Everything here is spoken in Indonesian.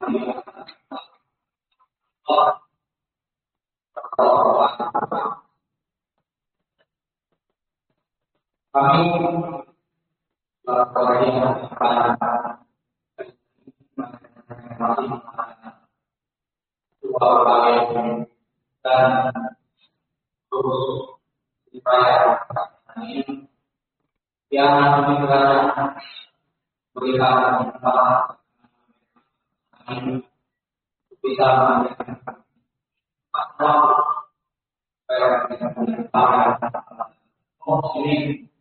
dan terus dipercaya ini yang kita berikan ini bisa menjadi faktor supaya kita menjadi muslim